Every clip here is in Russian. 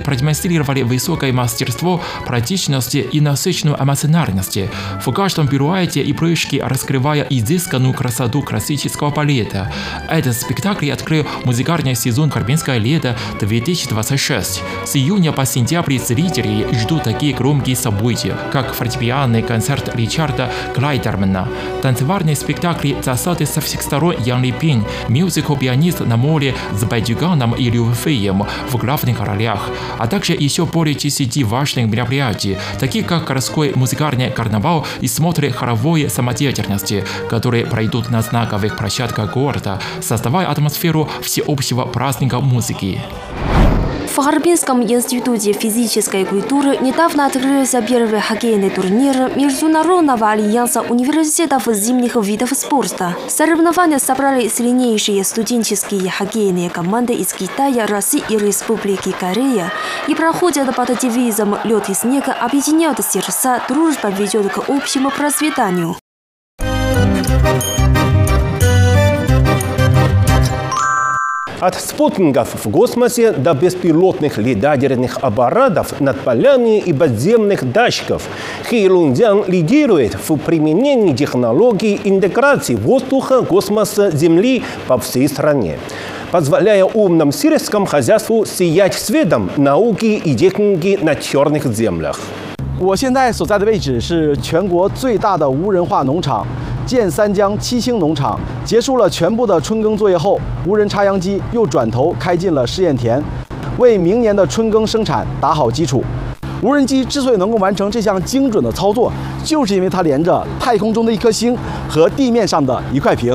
продемонстрировали высокое мастерство, практичность и насыщенную эмоциональность, в каждом пируэте и прыжке раскрывая изысканную красоту классического балета. Этот спектакль открыл музыкальный сезон «Харбинское лето» 2026. С июня по сентябрь зрители ждут такие громкие события, как фортепианный концерт Ричарда Клайдермана, танцевальные спектакли «Засады со всех сторон» Ян Липин, мюзикл «Пианист на море» с Байдюганом и Лю Феем в главных ролях, а также еще более 10 важных мероприятий, таких как городской музыкальный карнавал и смотры хоровой самодеятельности, которые пройдут на знаковых площадках города, создавая атмосферу всеобщего праздника музыки. В Харбинском институте физической культуры недавно открылся первый хоккейный турнир Международного альянса университетов зимних видов спорта. Соревнования собрали сильнейшие студенческие хоккейные команды из Китая, России и Республики Корея и проходят под девизом «Лед и снег объединяют сердца, дружба ведет к общему процветанию». От спутников в космосе до беспилотных летательных аппаратов над полями и подземных датчиков Хэйлунцзян лидирует в применении технологий интеграции воздуха, космоса, Земли по всей стране, позволяя умному сельскому хозяйству сиять светом науки и техники на черных землях. 我现在所在的位置是全国最大的无人化农场建三江七星农场。结束了全部的春耕作业后，无人插秧机又转头开进了试验田，为明年的春耕生产打好基础。无人机之所以能够完成这项精准的操作，就是因为它连着太空中的一颗星和地面上的一块屏。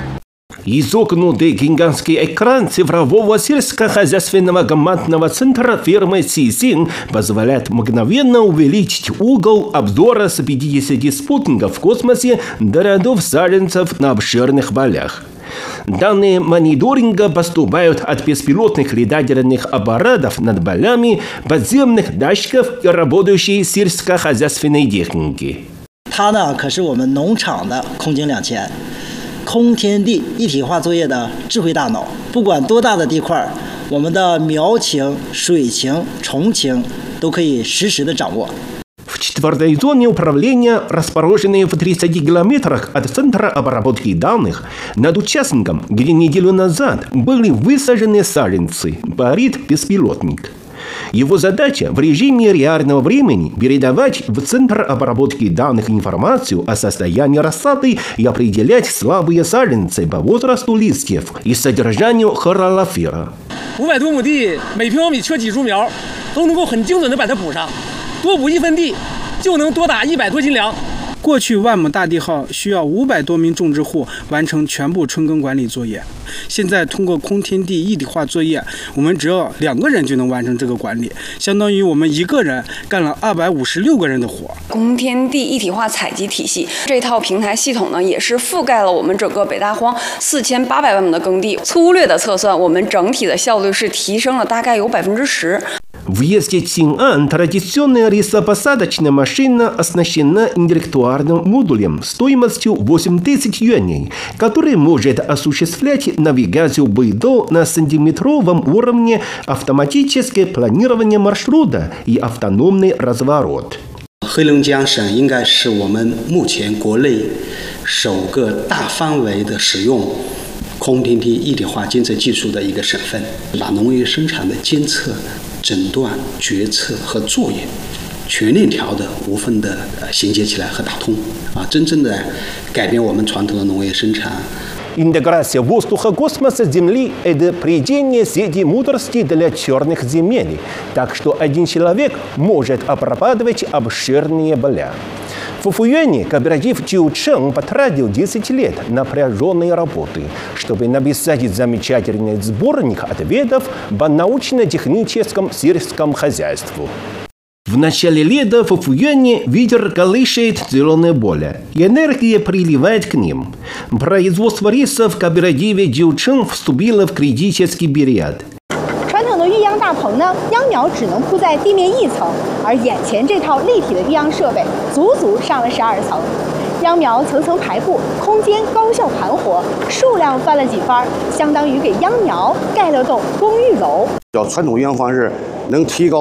Изогнутый гигантский экран цифрового сельскохозяйственного командного центра фирмы Сисин позволяет мгновенно увеличить угол обзора с 50 спутников в космосе до рядов саженцев на обширных полях. Данные мониторинга поступают от беспилотных летательных аппаратов над полями, подземных датчиков и работающей сельскохозяйственной техники. 它呢，可是我们农场的空警2000。 空天地一体化作业的智慧大脑，不管多大的地块，我们的苗情、水情、虫情都可以实时的掌握。 В четвертой зоне управления, расположенной в 30 километрах от центра обработки данных, над участком, где неделю назад были высажены саженцы, парит беспилотник. Его задача в режиме реального времени передавать в Центр обработки данных информацию о состоянии рассады и определять слабые саженцы по возрасту листьев и содержанию хлорофилла. 500多亩地，每平方米缺几株苗，都能够很精准地把它补上，多补1分地就能多打100多斤粮。 过去万亩大地号需要500多名种植户完成全部春耕管理作业，现在通过空天地一体化作业，我们只要2个人就能完成这个管理，相当于我们1个人干了256个人的活。 空天地一体化采集体系这套平台系统呢，也是覆盖了我们整个北大荒4800万亩的耕地。粗略的测算，我们整体的效率是提升了大概有10%。 В Езде Цин'ан традиционная лесопосадочная машина оснащена интеллектуальным модулем стоимостью 8000 юаней, который может осуществлять навигацию Бэйдоу на сантиметровом уровне, автоматическое планирование маршрута и автономный разворот. 黑龙江省应该是我们目前国内首个大范围的使用空天地一体化监测技术的一个省份，把农业生产的监测、 诊断、决策和作业全链条的无缝的衔接起来和打通，真正的改变我们传统的农业生产。 Интеграция воздуха, космоса, Земли – это плетение сети мудрости для черных земель, так что один человек может обрабатывать обширные поля. В Фуюэне кооператив Чиучэн потратил 10 лет напряженной работы, чтобы написать замечательный сборник ответов по научно-техническому сельскому хозяйству. В начале лета в Фуюэне ветер колышет зеленое поле, и энергия приливает к ним. Производство риса в кооперативе Чиучэн вступило в критический период. 传统的育秧大棚呢，秧苗只能铺在地面1层，而眼前这套立体的育秧设备，足足上了12层。秧苗层层排布，空间高效盘活，数量翻了几番，相当于给秧苗盖了栋公寓楼。 传统育秧方式能提高